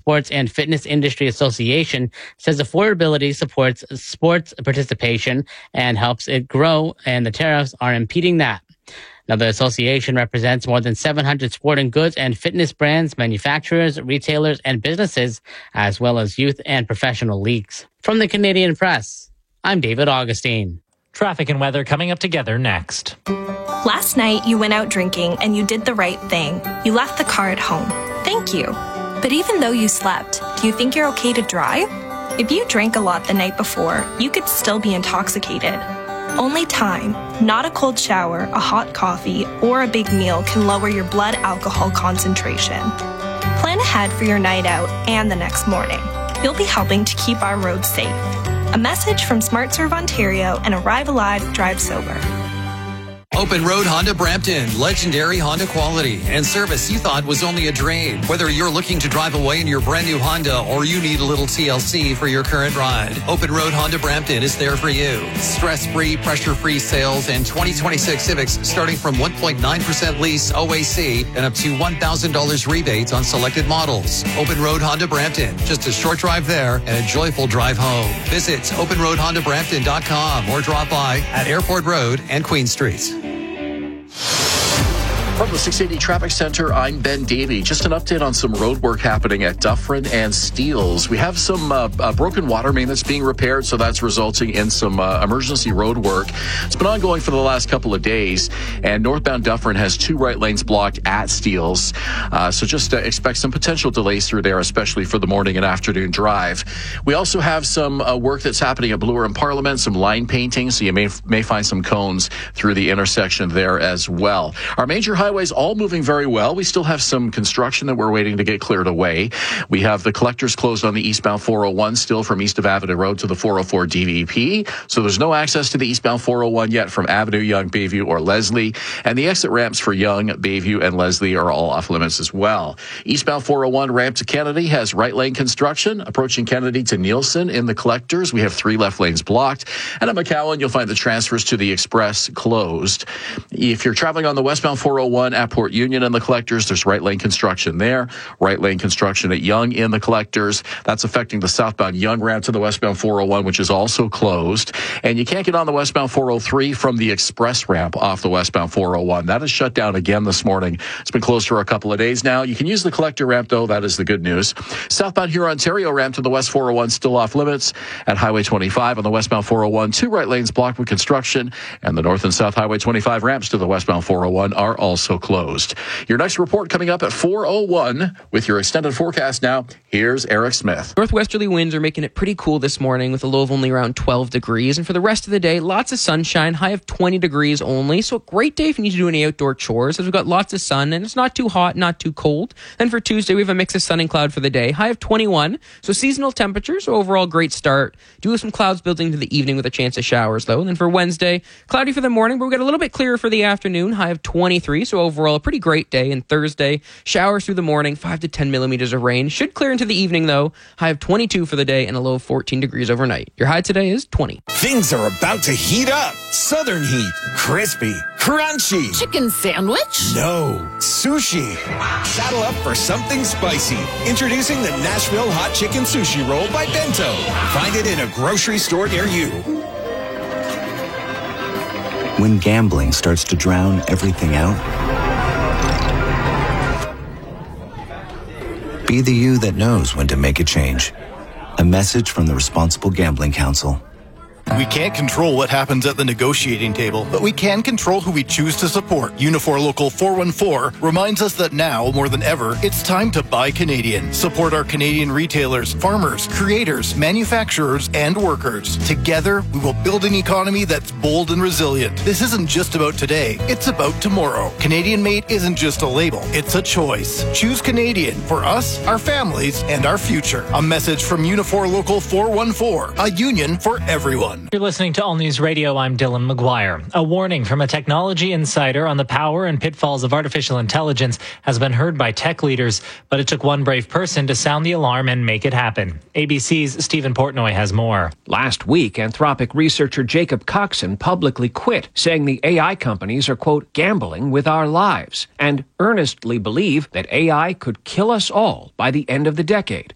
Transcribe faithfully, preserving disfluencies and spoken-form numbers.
Sports and Fitness Industry Association says affordability supports sports participation and helps it grow, and the tariffs are impeding that. Now, the association represents more than seven hundred sporting goods and fitness brands, manufacturers, retailers, and businesses, as well as youth and professional leagues. From the Canadian Press, I'm David Augustine. Traffic and weather coming up together next. Last night, you went out drinking and you did the right thing. You left the car at home. Thank you. But even though you slept, do you think you're okay to drive? If you drank a lot the night before, you could still be intoxicated. Only time, not a cold shower, a hot coffee, or a big meal can lower your blood alcohol concentration. Plan ahead for your night out and the next morning. You'll be helping to keep our roads safe. A message from SmartServe Ontario and Arrive Alive, Drive Sober. Open Road Honda Brampton, legendary Honda quality and service you thought was only a dream. Whether you're looking to drive away in your brand new Honda or you need a little T L C for your current ride, Open Road Honda Brampton is there for you. Stress-free, pressure-free sales and twenty twenty-six Civics starting from one point nine percent lease O A C and up to one thousand dollars rebates on selected models. Open Road Honda Brampton, just a short drive there and a joyful drive home. Visit open road honda brampton dot com or drop by at Airport Road and Queen Street. From the six eighty Traffic Center, I'm Ben Davey. Just an update on some road work happening at Dufferin and Steeles. We have some uh, uh, broken water main that's being repaired, so that's resulting in some uh, emergency road work. It's been ongoing for the last couple of days, and northbound Dufferin has two right lanes blocked at Steeles. Uh, so just uh, expect some potential delays through there, especially for the morning and afternoon drive. We also have some uh, work that's happening at Bloor and Parliament, some line painting, so you may may find some cones through the intersection there as well. Our major highways all moving very well. We still have some construction that we're waiting to get cleared away. We have the collectors closed on the eastbound four oh one still from east of Avenue Road to the four oh four D V P. So there's no access to the eastbound four oh one yet from Avenue, Yonge, Bayview, or Leslie. And the exit ramps for Yonge, Bayview, and Leslie are all off limits as well. Eastbound four oh one ramp to Kennedy has right lane construction. Approaching Kennedy to Nielsen in the collectors, we have three left lanes blocked. And at McCowan, you'll find the transfers to the express closed. If you're traveling on the westbound four oh one at Port Union in the collectors, there's right lane construction there. Right lane construction at Yonge in the collectors. That's affecting the southbound Yonge ramp to the westbound four oh one, which is also closed. And you can't get on the westbound four oh three from the express ramp off the westbound four oh one. That is shut down again this morning. It's been closed for a couple of days now. You can use the collector ramp, though. That is the good news. Southbound Huron Ontario ramp to the west four oh one still off limits. At Highway twenty-five on the westbound four oh one, two right lanes blocked with construction. And the north and south Highway twenty-five ramps to the westbound four oh one are also closed. Your next report coming up at four oh one with your extended forecast now. Here's Eric Smith. Northwesterly winds are making it pretty cool this morning with a low of only around twelve degrees. And for the rest of the day, lots of sunshine, high of twenty degrees only. So a great day if you need to do any outdoor chores as we've got lots of sun and it's not too hot, not too cold. Then for Tuesday, we have a mix of sun and cloud for the day, high of twenty-one. So seasonal temperatures, so overall great start. Do have some clouds building to the evening with a chance of showers though. And then for Wednesday, cloudy for the morning, but we got a little bit clearer for the afternoon, high of twenty-three. So overall a pretty great day. And Thursday, showers through the morning, five to ten millimeters of rain. Should clear into the evening though, high of twenty-two for the day and a low of fourteen degrees overnight. Your high today is twenty. Things are about to heat up. Southern heat. Crispy. Crunchy. Chicken sandwich? No. Sushi. Saddle up for something spicy. Introducing the Nashville Hot Chicken Sushi Roll by Bento. Find it in a grocery store near you. When gambling starts to drown everything out, be the you that knows when to make a change. A message from the Responsible Gambling Council. We can't control what happens at the negotiating table, but we can control who we choose to support. Unifor Local four one four reminds us that now, more than ever, it's time to buy Canadian. Support our Canadian retailers, farmers, creators, manufacturers, and workers. Together, we will build an economy that's bold and resilient. This isn't just about today, it's about tomorrow. Canadian made isn't just a label, it's a choice. Choose Canadian for us, our families, and our future. A message from Unifor Local four one four, a union for everyone. You're listening to All News Radio. I'm Dylan McGuire. A warning from a technology insider on the power and pitfalls of artificial intelligence has been heard by tech leaders, but it took one brave person to sound the alarm and make it happen. A B C's Stephen Portnoy has more. Last week, Anthropic researcher Jacob Coxon publicly quit, saying the A I companies are, quote, gambling with our lives, and earnestly believe that A I could kill us all by the end of the decade.